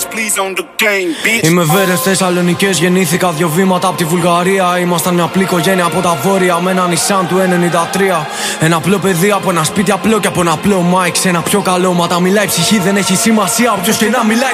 Είμαι Βέρες Θεσσαλονικές, γεννήθηκα 2 βήματα από τη Βουλγαρία. Ήμασταν μια απλή οικογένεια από τα βόρεια με ένα Nissan του 93. Ένα απλό παιδί από ένα σπίτι απλό και από ένα απλό mic. Σε ένα πιο καλό, μα τα μιλάει η ψυχή, δεν έχει σημασία όποιος και να μιλάει.